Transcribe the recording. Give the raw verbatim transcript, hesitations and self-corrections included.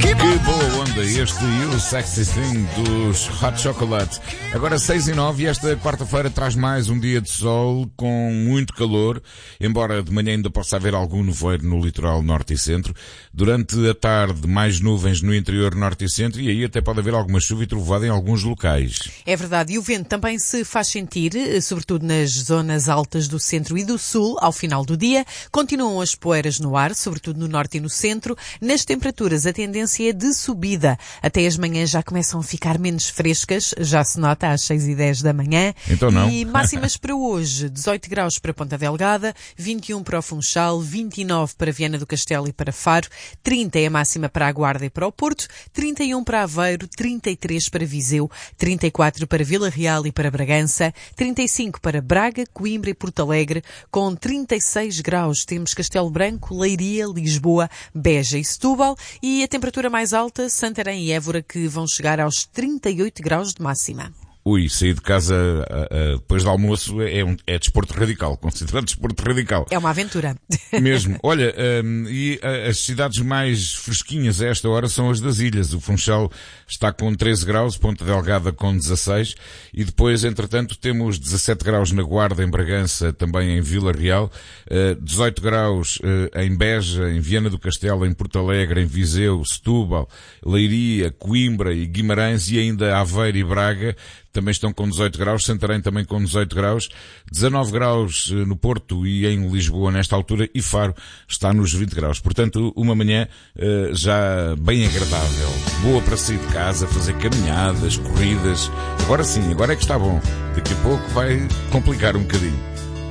Que boa onda este You Sexy Thing dos Hot Chocolate. Agora seis e nove e esta quarta-feira traz mais um dia de sol com muito calor, embora de manhã ainda possa haver algum nevoeiro no litoral norte e centro. Durante a tarde mais nuvens no interior norte e centro e aí até pode haver alguma chuva e trovoada em alguns locais. É verdade, e o vento também se faz sentir, sobretudo nas zonas altas do centro e do sul, ao final do dia. Continuam as poeiras no ar, sobretudo no norte e no centro. Nas temperaturas a tendência é de subida. Até as manhãs já começam a ficar menos frescas, já se nota às seis e dez da manhã. Então não. E máximas para hoje, dezoito graus para Ponta Delgada, vinte e um para o Funchal, vinte e nove para Viana do Castelo e para Faro, trinta é a máxima para a Guarda e para o Porto, trinta e um para Aveiro, trinta e três para Viseu, trinta e quatro para Vila Real e para Bragança, trinta e cinco para Braga, Coimbra e Porto Alegre, com trinta e seis graus temos Castelo Branco, Leiria, Lisboa, Beja e Setúbal, e a temperatura mais alta, Santarém e Évora, que vão chegar aos trinta e oito graus de máxima. Ui, sair de casa uh, uh, depois do almoço é, um, é desporto radical, considerado desporto radical. É uma aventura. Mesmo. Olha, um, e uh, as cidades mais fresquinhas a esta hora são as das ilhas. O Funchal está com treze graus, Ponta Delgada com dezasseis, e depois, entretanto, temos dezassete graus na Guarda, em Bragança, também em Vila Real, uh, dezoito graus uh, em Beja, em Viana do Castelo, em Porto Alegre, em Viseu, Setúbal, Leiria, Coimbra e Guimarães, e ainda Aveiro e Braga também estão com dezoito graus, Santarém também com dezoito graus, dezanove graus no Porto e em Lisboa nesta altura, e Faro está nos vinte graus. Portanto, uma manhã uh, já bem agradável, boa para sair de casa, fazer caminhadas, corridas. Agora sim, agora é que está bom. Daqui a pouco vai complicar um bocadinho.